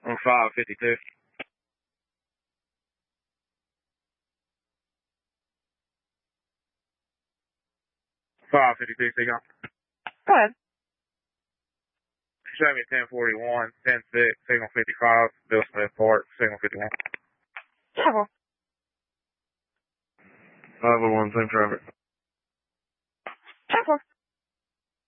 On 552. 552, Seagull. Go ahead. Show me 1041, 106, signal 55, Bill Smith Park, signal 51. Yeah, well. 501, same traffic. Yeah, well.